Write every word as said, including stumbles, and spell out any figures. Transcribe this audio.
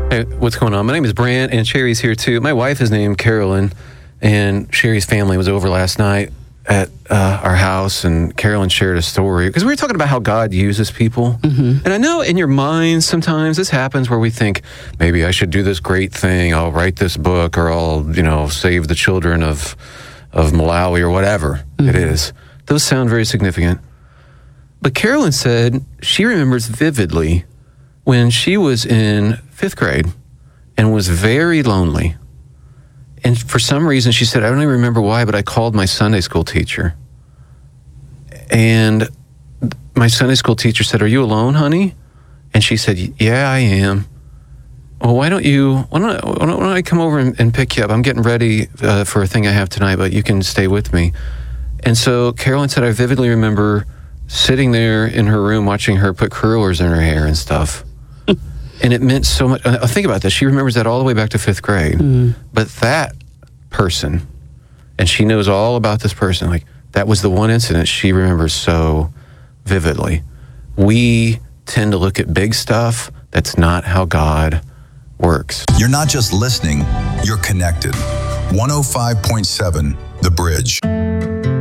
Hey, what's going on? My name is Brant, and Sherry's here too. My wife is named Carolyn, and Sherry's family was over last night at uh, our house, and Carolyn shared a story because we were talking about how God uses people. Mm-hmm. And I know in your mind sometimes this happens where we think maybe I should do this great thing. I'll write this book, or I'll, you know, save the children of of Malawi or whatever mm-hmm. it is. Those sound very significant. But Carolyn said she remembers vividly when she was in fifth grade and was very lonely. And for some reason, she said, I don't even remember why, but I called my Sunday school teacher. And my Sunday school teacher said, are you alone, honey? And she said, yeah, I am. Well, why don't you, why don't I, why don't I come over and, and pick you up? I'm getting ready uh, for a thing I have tonight, but you can stay with me. And so Carolyn said, I vividly remember sitting there in her room watching her put curlers in her hair and stuff. And it meant so much. Uh, think about this. She remembers that all the way back to fifth grade. Mm. But that person, and she knows all about this person, like that was the one incident she remembers so vividly. We tend to look at big stuff. That's not how God works. You're not just listening, you're connected. one oh five point seven The Bridge.